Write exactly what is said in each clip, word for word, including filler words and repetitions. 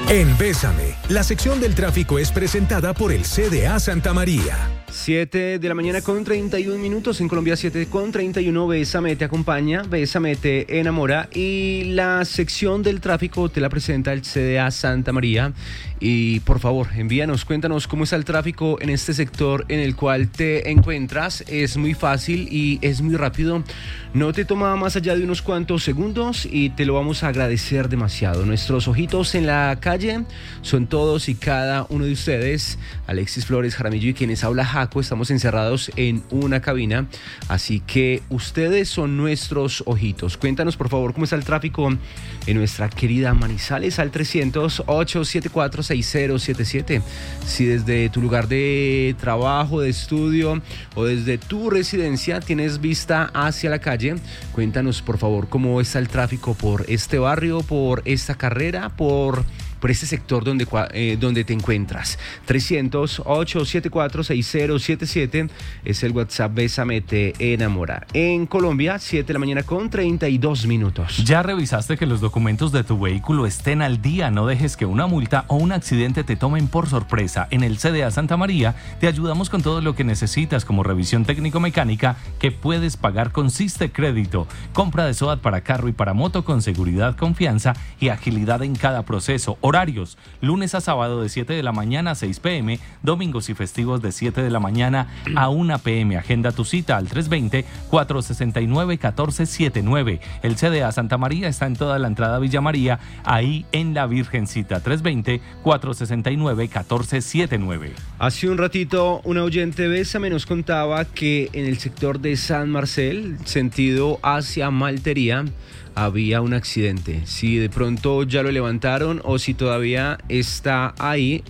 En Bésame, la sección del tráfico es presentada por el C D A Santa María. siete de la mañana con treinta y un minutos en Colombia, siete con treinta y uno. Bésame te acompaña, Bésame te enamora, y la sección del tráfico te la presenta el C D A Santa María. Y por favor, envíanos, cuéntanos cómo está el tráfico en este sector en el cual te encuentras. Es muy fácil y es muy rápido, no te toma más allá de unos cuantos segundos y te lo vamos a agradecer demasiado. Nuestros ojitos en la calle son todos y cada uno de ustedes. Alexis Flores Jaramillo y quienes habla Jaco, estamos encerrados en una cabina, así que ustedes son nuestros ojitos. Cuéntanos por favor cómo está el tráfico en nuestra querida Manizales al trescientos, ochocientos setenta y cuatro, sesenta setenta y siete. Si desde tu lugar de trabajo, de estudio o desde tu residencia tienes vista hacia la calle, cuéntanos por favor cómo está el tráfico por este barrio, por esta carrera, por... por este sector donde, eh, donde te encuentras. trescientos, ochocientos setenta y cuatro, sesenta setenta y siete es el WhatsApp Bésame te enamora. En Colombia, siete de la mañana con treinta y dos minutos. ¿Ya revisaste que los documentos de tu vehículo estén al día? No dejes que una multa o un accidente te tomen por sorpresa. En el C D A Santa María te ayudamos con todo lo que necesitas, como revisión técnico-mecánica que puedes pagar con Siste Crédito, compra de SOAT para carro y para moto con seguridad, confianza y agilidad en cada proceso. Horarios, lunes a sábado de siete de la mañana a seis pm, domingos y festivos de siete de la mañana a una pm. Agenda tu cita al tres veinte, cuatrocientos sesenta y nueve, catorce setenta y nueve. El C D A Santa María está en toda la entrada a Villa María, ahí en la Virgencita, tres veinte, cuatrocientos sesenta y nueve, catorce setenta y nueve. Hace un ratito un oyente Bésame nos contaba que en el sector de San Marcel, sentido hacia Maltería, había un accidente. Si de pronto ya lo levantaron o si todavía está ahí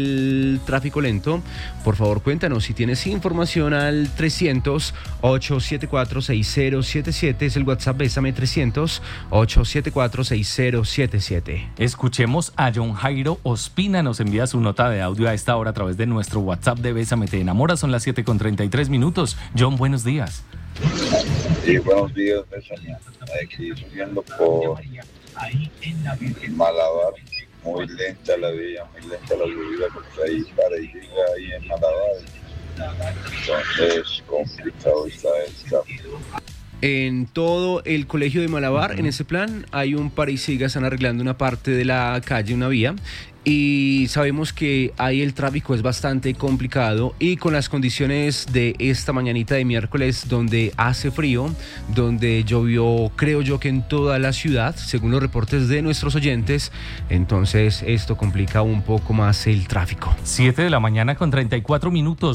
el tráfico lento, por favor cuéntanos. Si tienes información al trescientos, ochocientos setenta y cuatro, sesenta setenta y siete es el WhatsApp Bésame, trescientos, ochocientos setenta y cuatro, sesenta setenta y siete. Escuchemos a John Jairo Ospina, nos envía su nota de audio a esta hora a través de nuestro WhatsApp de Bésame te enamora. Son las siete con treinta y tres minutos. John, buenos días. Sí, buenos días, Bésame. Aquí subiendo por Malabar, muy lenta la vía, muy lenta la subida, porque ahí para y llega ahí en Malabar. Entonces, complicado está el tráfico. En todo el colegio de Malabar, en ese plan, hay un para y siga, están arreglando una parte de la calle, una vía, y sabemos que ahí el tráfico es bastante complicado, y con las condiciones de esta mañanita de miércoles donde hace frío, donde llovió creo yo que en toda la ciudad, según los reportes de nuestros oyentes, entonces esto complica un poco más el tráfico. siete de la mañana con treinta y cuatro minutos.